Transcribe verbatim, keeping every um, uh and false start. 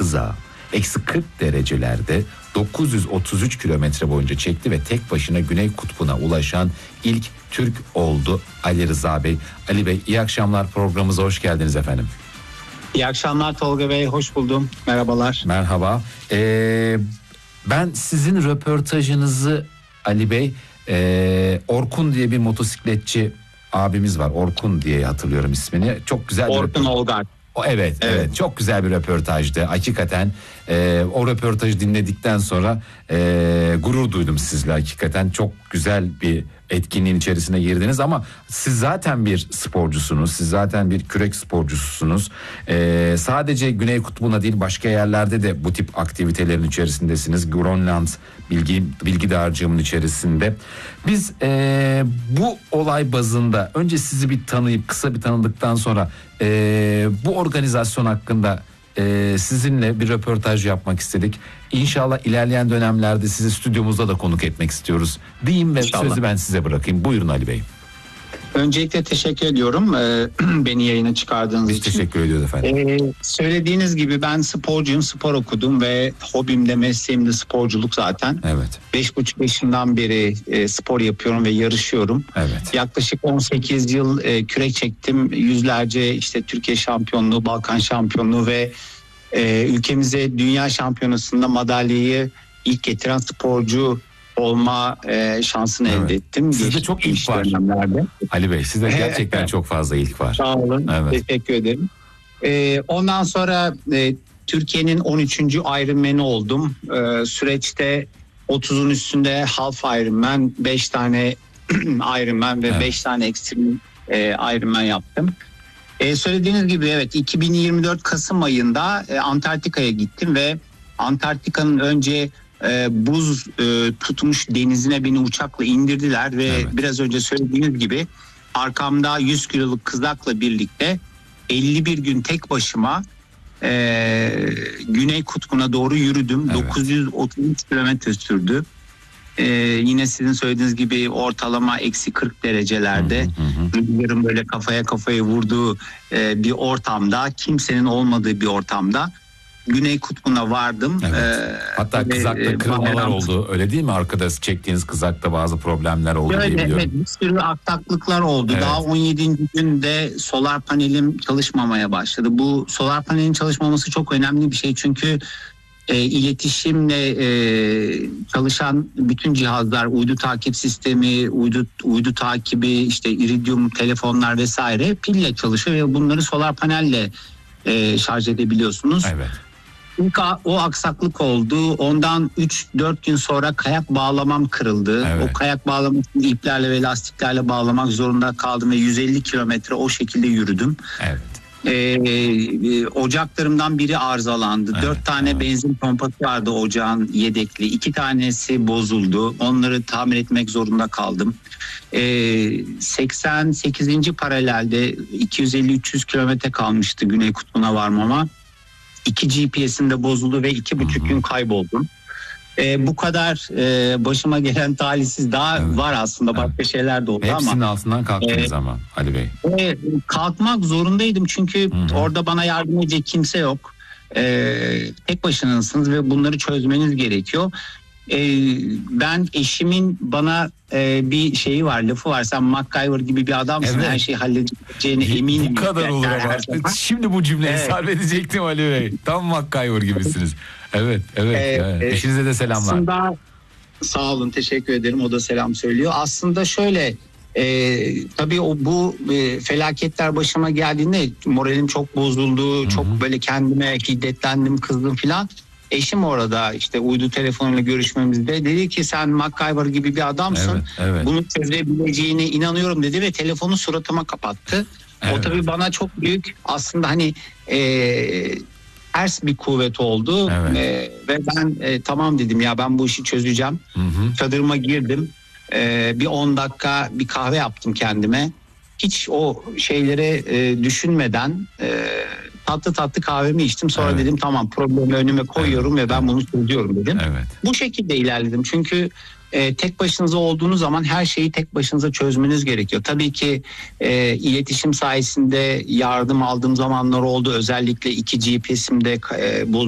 kıza eksi kırk derecelerde dokuz yüz otuz üç kilometre boyunca çekti ve tek başına Güney Kutbu'na ulaşan ilk Türk oldu Ali Rıza Bey. Ali Bey, iyi akşamlar, programımıza hoş geldiniz efendim. İyi akşamlar Tolga Bey, hoş buldum. Merhabalar. Merhaba. Ee, ben sizin röportajınızı Ali Bey, e, Orkun diye bir motosikletçi abimiz var. Orkun diye hatırlıyorum ismini. Çok güzel. Orkun Olgar. O, evet, evet, evet, çok güzel bir röportajdı. Hakikaten e, o röportajı dinledikten sonra e, gurur duydum sizle. Hakikaten çok güzel bir etkinliğin içerisine girdiniz ama siz zaten bir sporcusunuz. Siz zaten bir kürek sporcususunuz. E, sadece Güney Kutbu'na değil, başka yerlerde de bu tip aktivitelerin içerisindesiniz. Grönland bilgi bilgi dağarcığımın içerisinde. Biz e, bu olay bazında önce sizi bir tanıyıp kısa bir tanıdıktan sonra e, bu organizasyon hakkında e, sizinle bir röportaj yapmak istedik. İnşallah ilerleyen dönemlerde sizi stüdyomuzda da konuk etmek istiyoruz diyeyim ve İnşallah. Sözü ben size bırakayım. Buyurun Ali Bey. Öncelikle teşekkür ediyorum ee, beni yayına çıkardığınız Biz için. Teşekkür ediyoruz efendim. Ee, söylediğiniz gibi ben sporcuyum, spor okudum ve hobim de mesleğim de sporculuk zaten. Evet. Beş buçuk yaşından beri e, spor yapıyorum ve yarışıyorum. Evet. Yaklaşık on sekiz yıl e, kürek çektim. Yüzlerce işte Türkiye şampiyonluğu, Balkan şampiyonluğu ve e, ülkemize dünya şampiyonasında madalyayı ilk getiren sporcu olma e, şansını evet. elde ettim. Sizde Geç, çok ilk var. Dönemlerde. Ali Bey, sizde gerçekten çok fazla ilk var. Sağ olun. Evet. Teşekkür ederim. E, ondan sonra e, Türkiye'nin on üçüncü Ironman'i oldum. E, süreçte otuzun üstünde Half Ironman, beş tane Ironman ve evet. beş tane Extreme e, Ironman yaptım. E, söylediğiniz gibi evet, iki bin yirmi dört Kasım ayında e, Antarktika'ya gittim ve Antarktika'nın önce e, buz e, tutmuş denizine beni uçakla indirdiler ve evet. biraz önce söylediğiniz gibi arkamda yüz kiloluk kızakla birlikte elli bir gün tek başıma e, Güney Kutbu'na doğru yürüdüm. Evet. dokuz yüz otuz üç kilometre sürdü. Ee, yine sizin söylediğiniz gibi ortalama eksi kırk derecelerde rüzgarın böyle kafaya kafaya vurduğu e, bir ortamda, kimsenin olmadığı bir ortamda Güney Kutbu'na vardım. Evet. Ee, Hatta kızakta e, kırılmalar bayram... oldu, öyle değil mi? Arkada çektiğiniz kızakta bazı problemler oldu öyle, diye biliyorum. Evet, bir sürü aksaklıklar oldu. Evet. Daha on yedinci günde solar panelim çalışmamaya başladı. Bu solar panelin çalışmaması çok önemli bir şey çünkü E, iletişimle e, çalışan bütün cihazlar, uydu takip sistemi, uydu uydu takibi, işte iridium telefonlar vesaire pille çalışıyor ve bunları solar panelle e, şarj edebiliyorsunuz. Evet. İlk o aksaklık oldu. Ondan üç dört gün sonra kayak bağlamam kırıldı. Evet. O kayak bağlamasını iplerle ve lastiklerle bağlamak zorunda kaldım ve yüz elli kilometre o şekilde yürüdüm. Evet. Ee, ocaklarımdan biri arızalandı. Evet, Dört tane evet. benzin pompası vardı ocağın yedekli. İki tanesi bozuldu. Onları tamir etmek zorunda kaldım. Ee, seksen sekizinci paralelde iki yüz elli üç yüz kilometre kalmıştı Güney Kutbu'na varmama. İki G P S'im de bozuldu ve iki buçuk gün kayboldum. Ee, bu kadar e, başıma gelen talihsiz daha evet. var aslında, başka evet. şeyler de oldu Hepsinin ama. Hepsinin altından kalktınız e, ama Ali Bey. E, kalkmak zorundaydım çünkü Hı-hı. orada bana yardım edecek kimse yok. E, tek başınasınız ve bunları çözmeniz gerekiyor. E, ben eşimin bana e, bir şeyi var, lafı var. Sen MacGyver gibi bir adamsın, evet. her şeyi halledeceğine eminim. Bu kadar olur ama. Şimdi bu cümleyi evet. sarf edecektim Ali Bey. Tam MacGyver gibisiniz. Evet, evet. Ee, yani. Eşinize de selamlar. Aslında sağ olun, teşekkür ederim. O da selam söylüyor. Aslında şöyle, e, tabii o bu e, felaketler başıma geldiğinde moralim çok bozuldu. Hı-hı. Çok böyle kendime hiddetlendim, kızdım filan. Eşim orada işte uydu telefonuyla görüşmemizde dedi ki sen MacGyver gibi bir adamsın. Evet, evet. Bunu çözebileceğine inanıyorum dedi ve telefonu suratıma kapattı. Evet. O tabii bana çok büyük aslında hani e, ters bir kuvvet oldu. Evet. E, ve ben e, tamam dedim ya, ben bu işi çözeceğim. Hı hı. Çadırıma girdim. E, bir on dakika bir kahve yaptım kendime. Hiç o şeyleri e, düşünmeden e, tatlı tatlı kahvemi içtim. Sonra evet. dedim tamam, problemi önüme koyuyorum evet. ve ben bunu çözüyorum dedim. Evet. Bu şekilde ilerledim. Çünkü e, tek başınıza olduğunuz zaman her şeyi tek başınıza çözmeniz gerekiyor. Tabii ki e, iletişim sayesinde yardım aldığım zamanlar oldu. Özellikle iki G P S'imde e,